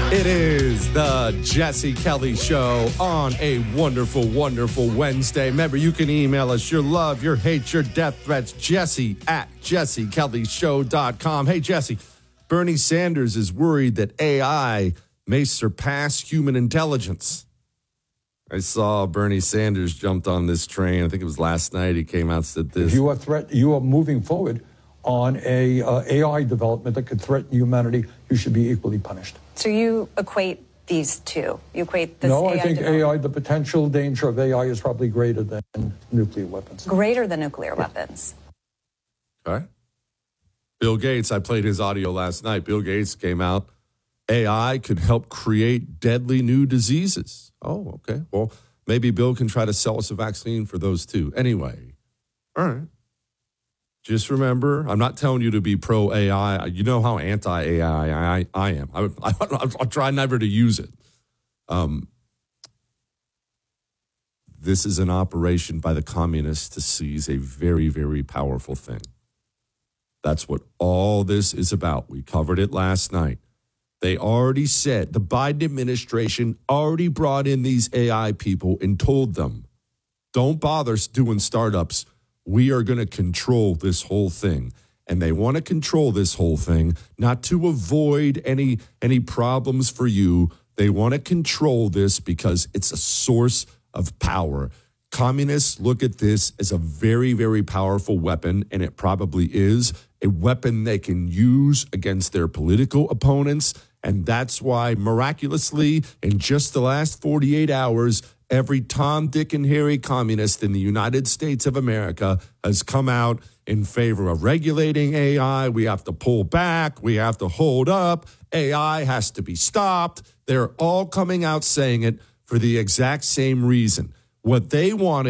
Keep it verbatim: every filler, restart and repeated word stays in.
It is the Jesse Kelly Show on a wonderful, wonderful Wednesday. Remember, you can email us your love, your hate, your death threats, Jesse at jesse kelly show dot com. Hey, Jesse, Bernie Sanders is worried that A I may surpass human intelligence. I saw Bernie Sanders jumped on this train. I think it was last night. He came out and said this. If you are threat, you are moving forward on a uh, AI development that could threaten humanity, you should be equally punished. So you equate these two? You equate this No, A I I think development? A I, the potential danger of A I is probably greater than nuclear weapons. Greater than nuclear weapons. All right. Bill Gates, I played his audio last night. Bill Gates came out. A I could help create deadly new diseases. Oh, okay. Well, maybe Bill can try to sell us a vaccine for those too. Anyway, all right. Just remember, I'm not telling you to be pro-A I. You know how anti-A I I, I am. I, I, I'll try never to use it. Um, this is an operation by the communists to seize a very, very powerful thing. That's what all this is about. We covered it last night. They already said, the Biden administration already brought in these A I people and told them, don't bother doing startups. We are going to control this whole thing. And they want to control this whole thing, not to avoid any, any problems for you. They want to control this because it's a source of power. Communists look at this as a very, very powerful weapon, and it probably is a weapon they can use against their political opponents. And that's why, miraculously, in just the last forty-eight hours, every Tom, Dick, and Harry communist in the United States of America has come out in favor of regulating A I. We have to pull back. We have to hold up. A I has to be stopped. They're all coming out saying it for the exact same reason. What they wanted